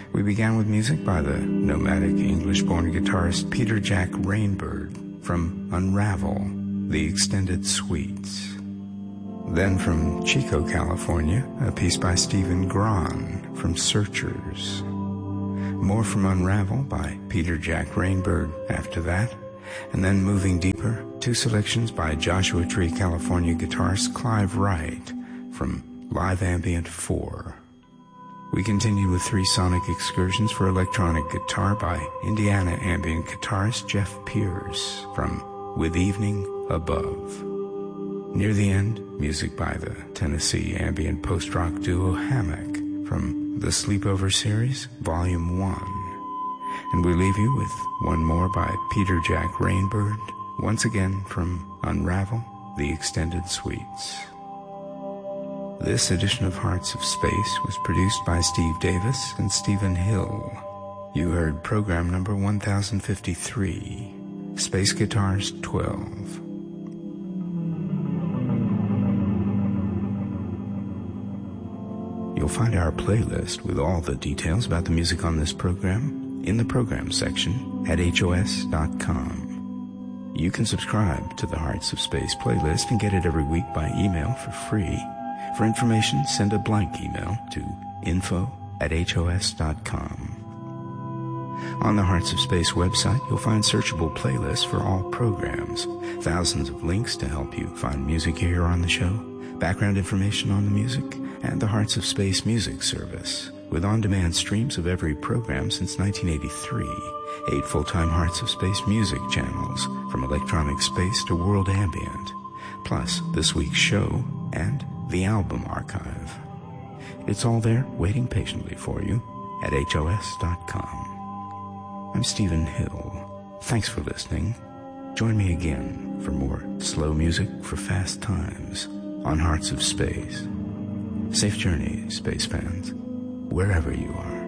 We began with music by the nomadic English-born guitarist Peter Jack Rainbird from Unravel, The Extended Suites. Then from Chico, California, a piece by Stephen Grahn from Searchers. More from Unravel by Peter Jack Rainbird after that. And then moving deeper, two selections by Joshua Tree, California guitarist Clive Wright from Live Ambient 4. We continued with three sonic excursions for electronic guitar by Indiana ambient guitarist Jeff Pierce from With Evening Above. Near the end, music by the Tennessee ambient post-rock duo Hammock from the Sleepover Series, Volume 1. And we leave you with one more by Peter Jack Rainbird, once again from Unravel, The Extended Suites. This edition of Hearts of Space was produced by Steve Davis and Stephen Hill. You heard program number 1053, Space Guitars 12. You'll find our playlist with all the details about the music on this program in the program section at HOS.com. You can subscribe to the Hearts of Space playlist and get it every week by email for free. For information, send a blank email to info@HOS.com. On the Hearts of Space website, you'll find searchable playlists for all programs, thousands of links to help you find music you hear on the show, background information on the music, and the Hearts of Space music service, with on-demand streams of every program since 1983, 8 full-time Hearts of Space music channels, from electronic space to world ambient, plus this week's show and the album archive. It's all there waiting patiently for you at HOS.com. I'm Stephen Hill. Thanks for listening. Join me again for more slow music for fast times on Hearts of Space. Safe journey, space fans, wherever you are.